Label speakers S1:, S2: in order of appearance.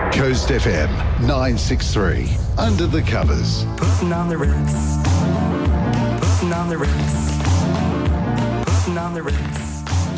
S1: Coast FM 963. Under the covers.
S2: Putting on the Ritz. Putting on the Ritz. Putting on the Ritz.